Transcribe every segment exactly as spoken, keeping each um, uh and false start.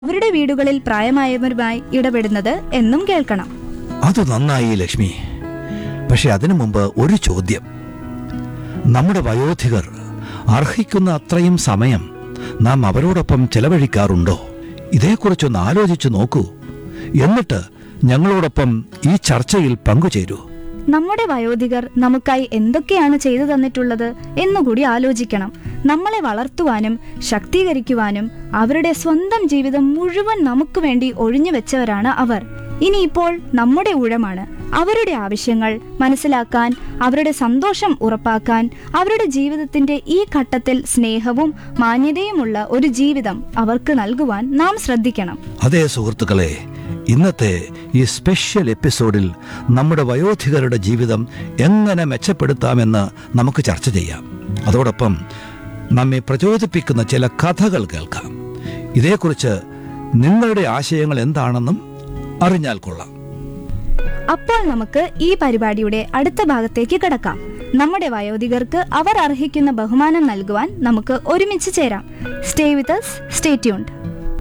അവരുടെ വീടുകളിൽ പ്രായമായവരുമായി ഇടപെടുന്നത് എന്നും കേൾക്കണം. അത് നന്നായി ലക്ഷ്മി. പക്ഷെ അതിനു മുമ്പ് ഒരു ചോദ്യം. നമ്മുടെ വയോധികർ അർഹിക്കുന്ന അത്രയും സമയം നാം അവരോടൊപ്പം ചെലവഴിക്കാറുണ്ടോ? ഇതേക്കുറിച്ചൊന്ന് ആലോചിച്ചു നോക്കൂ. എന്നിട്ട് ഞങ്ങളോടൊപ്പം ഈ ചർച്ചയിൽ പങ്കുചേരൂ. നമ്മുടെ വയോധികർ നമുക്കായി എന്തൊക്കെയാണ് ചെയ്തു തന്നിട്ടുള്ളത് എന്നുകൂടി ആലോചിക്കണം. നമ്മളെ വളർത്തുവാനും ശാക്തീകരിക്കുവാനും അവരുടെ സ്വന്തം ജീവിതം മുഴുവൻ നമുക്ക് വേണ്ടി ഒഴിഞ്ഞു വെച്ചവരാണ് അവർ. ഇനിയിപ്പോൾ നമ്മുടെ ഊഴമാണ് അവരുടെ ആവശ്യങ്ങൾ മനസ്സിലാക്കാൻ, അവരുടെ സന്തോഷം ഉറപ്പാക്കാൻ, അവരുടെ ജീവിതത്തിന്റെ ഈ ഘട്ടത്തിൽ സ്നേഹവും മാന്യതയുമുള്ള ഒരു ജീവിതം അവർക്ക് നൽകുവാൻ നാം ശ്രദ്ധിക്കണം. അതേ സുഹൃത്തുക്കളെ, ഇന്നത്തെ ഈ സ്പെഷ്യൽ എപ്പിസോഡിൽ നമ്മുടെ വയോധികരുടെ ജീവിതം എങ്ങനെ മെച്ചപ്പെടുത്താമെന്ന് നമുക്ക് ചർച്ച ചെയ്യാം. അതോടൊപ്പം നമ്മെ പ്രചോദിപ്പിക്കുന്ന ചില കഥകൾ കേൾക്കാം. ഇതേക്കുറിച്ച് നിങ്ങളുടെ ആശയങ്ങൾ എന്താണെന്നും അറിഞ്ഞാൽ കൊള്ളാം. അപ്പോൾ നമുക്ക് ഈ പരിപാടിയുടെ അടുത്ത ഭാഗത്തേക്ക് കടക്കാം. നമ്മുടെ വയോധികർക്ക് അവർ അർഹിക്കുന്ന ബഹുമാനം നൽകുവാൻ നമുക്ക് ഒരുമിച്ച് ചേരാം. Stay with us, stay tuned.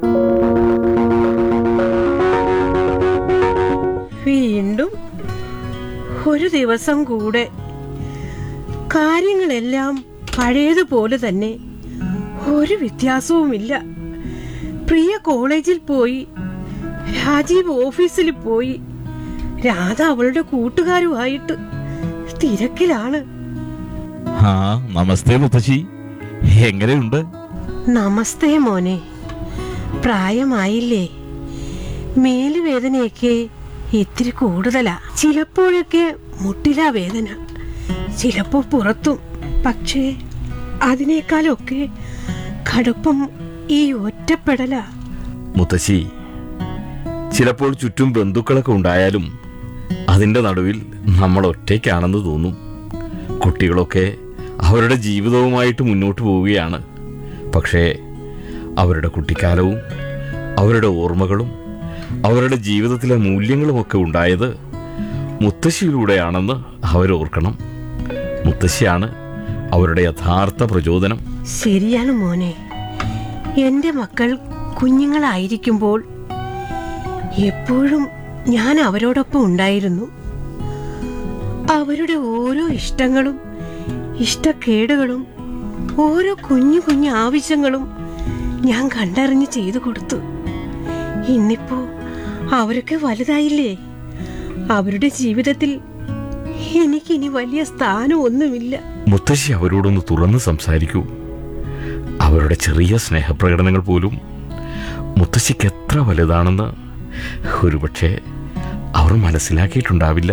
വീണ്ടും ഒരു ദിവസം കൂടെ കാര്യങ്ങളെല്ലാം പഴയതുപോലെ തന്നെ, ഒരു വ്യത്യാസവുമില്ല. പ്രിയ കോളേജിൽ പോയി, രാജീവ് ഓഫീസിൽ പോയി, രാധ അവളുടെ കൂട്ടുകാരുമായിട്ട് തിരക്കിലാണ്. ആ നമസ്തേ മുത്തശ്ശി, എങ്ങനെയുണ്ട്? നമസ്തേ മോനെ. പ്രായമായില്ലേ? മേലുവേദനയൊക്കെ ഇത്തിരി കൂടുതലാ. ചിലപ്പോഴൊക്കെ മുട്ടിലാ വേദന, ചിലപ്പോൾ പുറത്തും. പക്ഷേ അതിനേക്കാളൊക്കെ കടുപ്പം ഈ ഒറ്റപ്പെടലാ. മുത്തശ്ശി, ചിലപ്പോൾ ചുറ്റും ബന്ധുക്കളൊക്കെ ഉണ്ടായാലും അതിൻ്റെ നടുവിൽ നമ്മൾ ഒറ്റയ്ക്കാണെന്ന് തോന്നും. കുട്ടികളൊക്കെ അവരുടെ ജീവിതവുമായിട്ട് മുന്നോട്ട് പോവുകയാണ്. പക്ഷേ അവരുടെ കുട്ടിക്കാലവും അവരുടെ ഓർമ്മകളും അവരുടെ ജീവിതത്തിലെ മൂല്യങ്ങളുമൊക്കെ ഉണ്ടായത് മുത്തശ്ശിയിലൂടെയാണെന്ന് അവരോർക്കണം. മുത്തശ്ശിയാണ് അവരുടെ യഥാർത്ഥ പ്രചോദനം. ശരിയാണ് മോനെ. എൻ്റെ മക്കൾ കുഞ്ഞുങ്ങളായിരിക്കുമ്പോൾ എപ്പോഴും ഞാൻ അവരോടൊപ്പം ഉണ്ടായിരുന്നു. അവരുടെ ഓരോ ഇഷ്ടങ്ങളും ഇഷ്ടക്കേടുകളും ഓരോ കുഞ്ഞു കുഞ്ഞു ആവശ്യങ്ങളും ഞാൻ കണ്ടറിഞ്ഞ് ചെയ്തു കൊടുത്തു. ഇന്നിപ്പോ അവരൊക്കെ വലുതായില്ലേ? അവരുടെ ജീവിതത്തിൽ എനിക്കിനി വലിയ സ്ഥാനമൊന്നുമില്ല. മുത്തശ്ശി അവരോടൊന്ന് തുറന്ന് സംസാരിക്കൂ. അവരുടെ ചെറിയ സ്നേഹപ്രകടനങ്ങൾ പോലും മുത്തശ്ശിക്ക് എത്ര വലുതാണെന്ന് ഒരുപക്ഷെ അവർ മനസ്സിലാക്കിയിട്ടുണ്ടാവില്ല.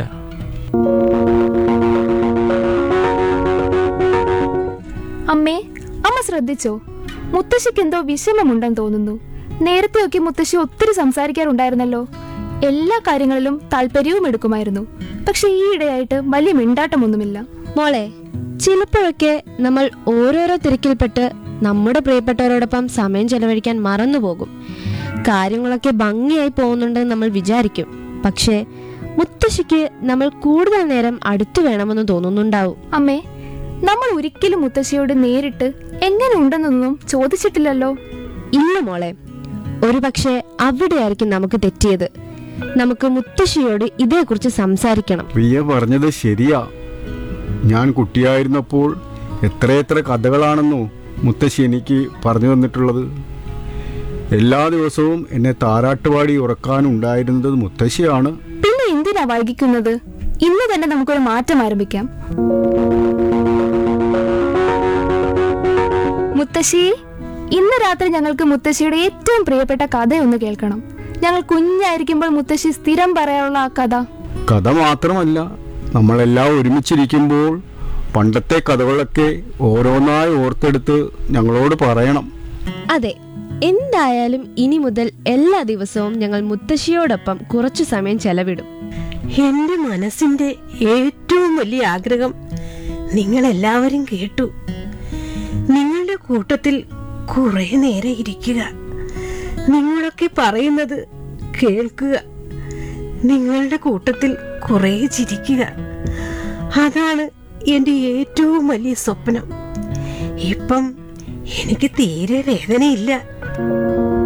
അമ്മേ, അമ്മ ശ്രദ്ധിച്ചോ? മുത്തശ്ശിക്ക് എന്തോ വിഷമമുണ്ടെന്ന് തോന്നുന്നു. നേരത്തെയൊക്കെ മുത്തശ്ശി ഒത്തിരി സംസാരിക്കാറുണ്ടായിരുന്നല്ലോ. എല്ലാ കാര്യങ്ങളിലും താല്പര്യവും എടുക്കുമായിരുന്നു. പക്ഷെ ഈയിടെയായിട്ട് വലിയ മിണ്ടാട്ടമൊന്നുമില്ല. മോളെ, ചിലപ്പോഴൊക്കെ നമ്മൾ ഓരോരോ തിരക്കിൽപ്പെട്ട് നമ്മുടെ പ്രിയപ്പെട്ടവരോടൊപ്പം സമയം ചെലവഴിക്കാൻ മറന്നുപോകും. കാര്യങ്ങളൊക്കെ ഭംഗിയായി പോകുന്നുണ്ടെന്ന് നമ്മൾ വിചാരിക്കും. പക്ഷേ മുത്തശ്ശിക്ക് നമ്മൾ കൂടുതൽ നേരം അടുത്തു വേണമെന്ന് തോന്നുന്നുണ്ടാവും. അമ്മേ, നമ്മൾ ഒരിക്കലും മുത്തശ്ശിയോട് നേരിട്ട് എങ്ങനെ ഉണ്ടെന്നൊന്നും ചോദിച്ചിട്ടില്ലല്ലോ. ഇല്ല മോളെ, ഒരു പക്ഷേ അവിടെയായിരിക്കും നമുക്ക് തെറ്റിയത്. നമുക്ക് മുത്തശ്ശിയോട് ഇതേക്കുറിച്ച് സംസാരിക്കണം. പ്രിയ പറഞ്ഞത് ശരിയാ. ഞാൻ കുട്ടിയായിരുന്നപ്പോൾ എത്രയെത്ര കഥകളാണെന്നോ മുത്തശ്ശി എനിക്ക് പറഞ്ഞു തന്നിട്ടുള്ളത്. എല്ലാ ദിവസവും എന്നെ താരാട്ടുപാടി ഉറക്കാനുണ്ടായിരുന്നത് മുത്തശ്ശിയാണ്. പിന്നെ എന്തിനാ വൈകിക്കുന്നത്? ഇന്ന് തന്നെ നമുക്കൊരു മാറ്റം ആരംഭിക്കാം. മുത്തശ്ശി, ഇന്ന് രാത്രി ഞങ്ങൾക്ക് മുത്തശ്ശിയുടെ ഏറ്റവും പ്രിയപ്പെട്ട കഥയൊന്ന് കേൾക്കണം. ഞങ്ങൾ കുഞ്ഞായിരിക്കുമ്പോൾ മുത്തശ്ശി സ്ഥിരം പറയാറുള്ള ആ കഥ. കഥ മാത്രമല്ല, നമ്മളെല്ലാം ഒരുമിച്ചിരിക്കുമ്പോൾ പണ്ടത്തെ കഥകളൊക്കെ ഓരോന്നായി ഓർത്തെടുത്ത് ഞങ്ങളോട് പറയണം. അതെ, എന്തായാലും ഇനി മുതൽ എല്ലാ ദിവസവും ഞങ്ങൾ മുത്തശ്ശിയോടൊപ്പം കുറച്ചു സമയം ചെലവിടും. എൻ്റെ മനസ്സിന്റെ ഏറ്റവും വലിയ ആഗ്രഹം നിങ്ങളെല്ലാവരും കേട്ടു. നിങ്ങളുടെ കൂട്ടത്തിൽ കുറെ നേരം ഇരിക്കുക, നിങ്ങളൊക്കെ പറയുന്നത് കേൾക്കുക, നിങ്ങളുടെ കൂട്ടത്തിൽ കുറെ ചിരിക്കുക. അതാണ് എൻ്റെ ഏറ്റവും വലിയ സ്വപ്നം. ഇപ്പം എനിക്ക് തീരെ വേദനയില്ല.